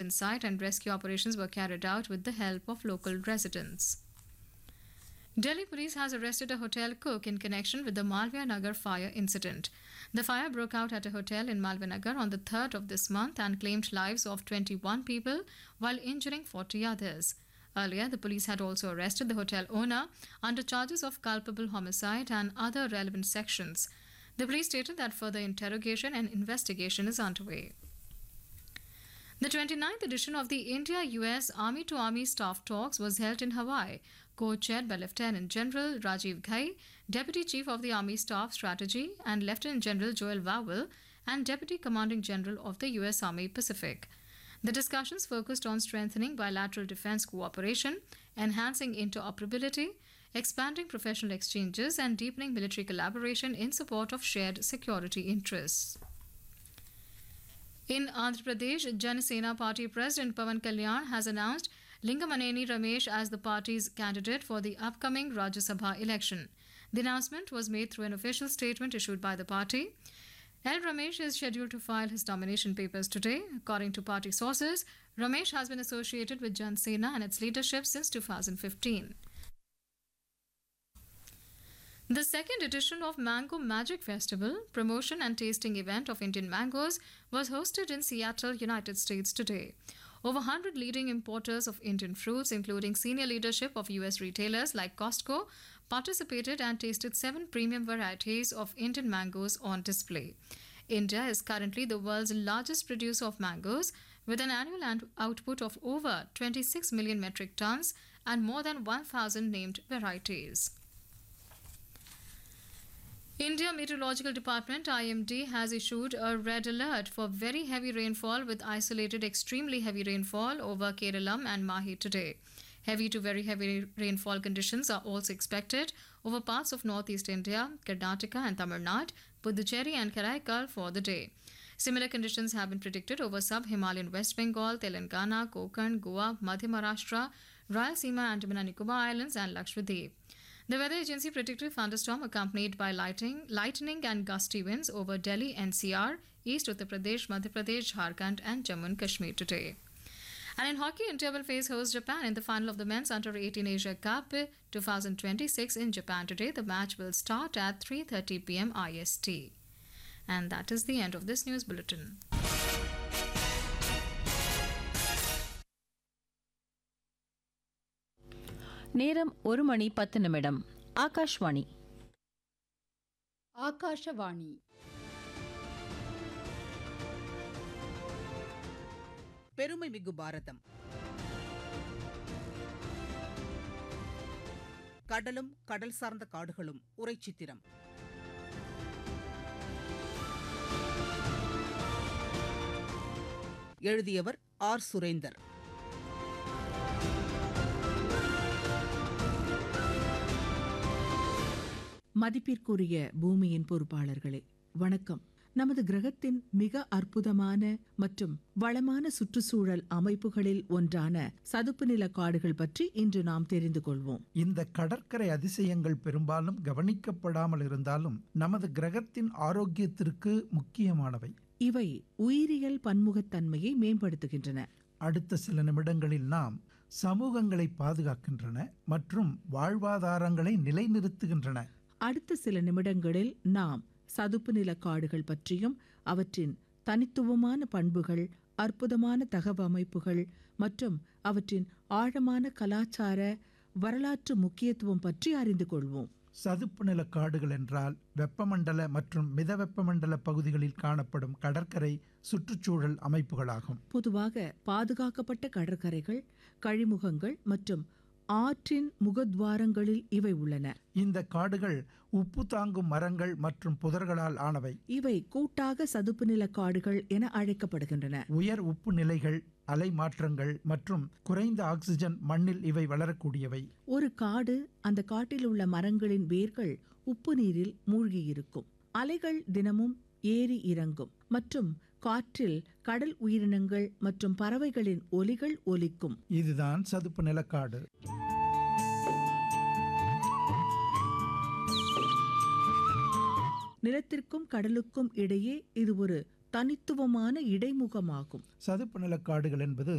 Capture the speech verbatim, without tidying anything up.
on site and rescue operations were carried out with the help of local residents. Delhi police has arrested a hotel cook in connection with the Malviya Nagar fire incident. The fire broke out at a hotel in Malviya Nagar on the third of this month and claimed lives of twenty-one people while injuring forty others. Earlier, the police had also arrested the hotel owner under charges of culpable homicide and other relevant sections. The police stated that further interrogation and investigation is underway. The twenty-ninth edition of the India-U S Army-to-Army Staff Talks was held in Hawaii, co-chaired by Lieutenant General Rajiv Ghai, Deputy Chief of the Army Staff Strategy, and Lieutenant General Joel Vowell, and Deputy Commanding General of the U S Army Pacific. The discussions focused on strengthening bilateral defense cooperation, enhancing interoperability, expanding professional exchanges, and deepening military collaboration in support of shared security interests. In Andhra Pradesh, Janasena Party President Pawan Kalyan has announced Lingamaneni Ramesh as the party's candidate for the upcoming Rajya Sabha election. The announcement was made through an official statement issued by the party. L. Ramesh is scheduled to file his nomination papers today. According to party sources, Ramesh has been associated with Janasena and its leadership since two thousand fifteen. The second edition of Mango Magic Festival, promotion and tasting event of Indian mangoes, was hosted in Seattle, United States today. Over one hundred leading importers of Indian fruits, including senior leadership of U S retailers like Costco, participated and tasted seven premium varieties of Indian mangoes on display. India is currently the world's largest producer of mangoes, with an annual output of over twenty-six million metric tons and more than one thousand named varieties. India Meteorological Department I M D has issued a red alert for very heavy rainfall with isolated extremely heavy rainfall over Keralam and Mahi today. Heavy to very heavy rainfall conditions are also expected over parts of northeast India, Karnataka and Tamil Nadu, Puducherry and Karaikal for the day. Similar conditions have been predicted over sub-Himalayan West Bengal, Telangana, Konkan, Goa, Madhya Maharashtra, Rayalaseema, Andaman and Nicobar Islands and Lakshadweep. The weather agency predicted thunderstorm accompanied by lightning, lightning and gusty winds over Delhi N C R, East Uttar Pradesh, Madhya Pradesh, Jharkhand and Jammu and Kashmir today. And in hockey, India will face host Japan in the final of the Men's Under eighteen Asia Cup twenty twenty-six in Japan today. The match will start at three thirty p m I S T. And that is the end of this news bulletin. நேரம் ஒரு மணி பத்து நிமிடம். ஆகாஷ்வாணி. ஆகாஷவாணி பெருமைமிகு பாரதம். கடலும் கடல் சார்ந்த காடுகளும் உரைச்சித்திரம். எழுதியவர் R Surender. மதிப்பிற்குரிய பூமியின் பொறுப்பாளர்களே, வணக்கம். நமது கிரகத்தின் மிக அற்புதமான மற்றும் வளமான சுற்றுச்சூழல் அமைப்புகளில் ஒன்றான சதுப்பு நில காடுகள் பற்றி இன்று நாம் தெரிந்து கொள்வோம். இந்த கடற்கரை அதிசயங்கள் பெரும்பாலும் கவனிக்கப்படாமல் இருந்தாலும் நமது கிரகத்தின் ஆரோக்கியத்திற்கு முக்கியமானவை. இவை உயிரியல் பன்முகத்தன்மையை மேம்படுத்துகின்றன. அடுத்த சில நிமிடங்களில் நாம் சமூகங்களை பாதுகாக்கின்றன மற்றும் வாழ்வாதாரங்களை நிலைநிறுத்துகின்றன. அடுத்த சில நிமிடங்களில் நாம் சதுப்பு நில காடுகள் பற்றியும் அவற்றின் தனித்துவமான பண்புகள், அற்புதமான தகவமைப்புகள் மற்றும் அவற்றின் ஆழமான கலாச்சார வரலாற்று முக்கியத்துவம் பற்றி அறிந்து கொள்வோம். சதுப்பு நில காடுகள் என்றால் வெப்பமண்டல மற்றும் மித வெப்பமண்டல பகுதிகளில் காணப்படும் கடற்கரை சுற்றுச்சூழல் அமைப்புகளாகும். பொதுவாக பாதுகாக்கப்பட்ட கடற்கரைகள், கழிமுகங்கள் மற்றும் ஆற்றின் முகத்வாரங்களில் இவை உள்ளன. இந்த காடுகள் உப்பு தாங்கும் மரங்கள் மற்றும் புதர்களால் ஆனவை. இவை கூட்டாக சதுப்பு நில காடுகள் என அழைக்கப்படுகின்றன. உயர் உப்பு நிலைகள், அலை மாற்றங்கள் மற்றும் குறைந்த ஆக்சிஜன் மண்ணில் இவை வளரக்கூடியவை. ஒரு காடு, அந்த காட்டில் உள்ள மரங்களின் வேர்கள் உப்பு நீரில் மூழ்கியிருக்கும். அலைகள் தினமும் ஏறி இறங்கும் மற்றும் காற்றில் கடல் உயிரினங்கள் மற்றும் பறவைகளின் ஒலிகள் ஒலிக்கும். இதுதான் சதுப்பு நிலக்காடு. நிலத்திற்கும் கடலுக்கும் இடையே இது ஒரு தனித்துவமான இடைமுகமாகும். சதுப்பு நிலக்காடுகள் என்பது